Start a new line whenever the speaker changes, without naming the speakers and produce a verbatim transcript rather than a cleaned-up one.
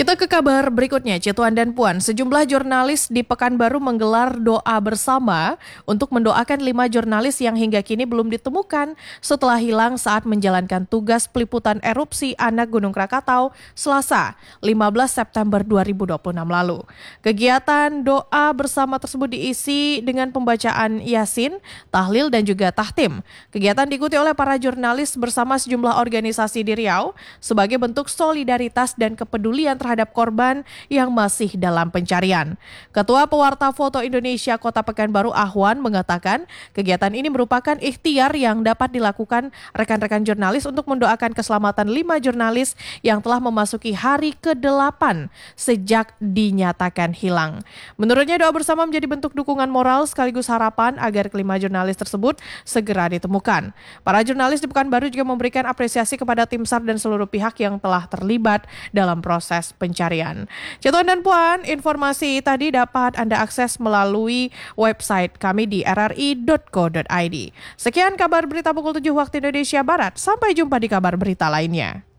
Kita ke kabar berikutnya, Cituan dan Puan. Sejumlah jurnalis di Pekanbaru menggelar doa bersama untuk mendoakan lima jurnalis yang hingga kini belum ditemukan setelah hilang saat menjalankan tugas peliputan erupsi anak Gunung Krakatau Selasa, lima belas September dua ribu dua puluh enam lalu. Kegiatan doa bersama tersebut diisi dengan pembacaan Yasin, tahlil dan juga tahtim. Kegiatan diikuti oleh para jurnalis bersama sejumlah organisasi di Riau sebagai bentuk solidaritas dan kepedulian terhadap korban yang masih dalam pencarian. Ketua Pewarta Foto Indonesia Kota Pekanbaru Ahwan mengatakan kegiatan ini merupakan ikhtiar yang dapat dilakukan rekan-rekan jurnalis untuk mendoakan keselamatan lima jurnalis yang telah memasuki hari kedelapan sejak dinyatakan hilang. Menurutnya doa bersama menjadi bentuk dukungan moral sekaligus harapan agar kelima jurnalis tersebut segera ditemukan. Para jurnalis di Pekanbaru juga memberikan apresiasi kepada tim SAR dan seluruh pihak yang telah terlibat dalam proses pencarian. Cituan dan Puan, informasi tadi dapat Anda akses melalui website kami di r r i dot co dot i d. Sekian kabar berita pukul tujuh waktu Indonesia Barat. Sampai jumpa di kabar berita lainnya.